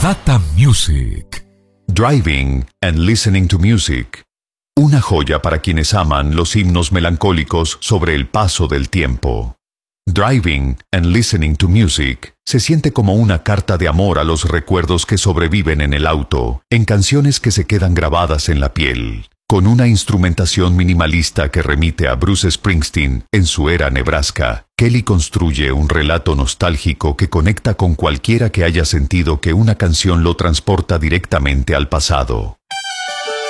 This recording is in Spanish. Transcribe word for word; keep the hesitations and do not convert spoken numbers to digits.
Data Music. Driving and Listening to Music. Una joya para quienes aman los himnos melancólicos sobre el paso del tiempo. Driving and Listening to Music se siente como una carta de amor a los recuerdos que sobreviven en el auto, en canciones que se quedan grabadas en la piel, con una instrumentación minimalista que remite a Bruce Springsteen en su era Nebraska. Kelly construye un relato nostálgico que conecta con cualquiera que haya sentido que una canción lo transporta directamente al pasado.